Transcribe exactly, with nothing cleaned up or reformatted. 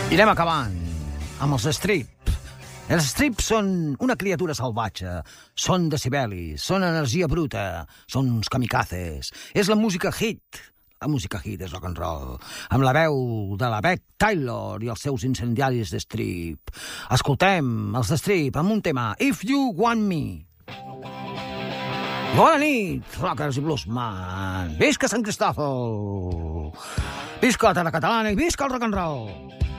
I anem acabant amb els Strip. Els Strip són una criatura salvatge, són decibelis, són energia bruta, són uns kamikazes. És la música hit, la música hit és rock and roll, amb la veu de la Bec Taylor i els seus incendiaris de Strip. Escoltem els de Strip amb un tema, If You Want Me. Bona nit, rockers i bluesman. Visca Sant Cristòfol. Visca la terra catalana i visca el rock and roll.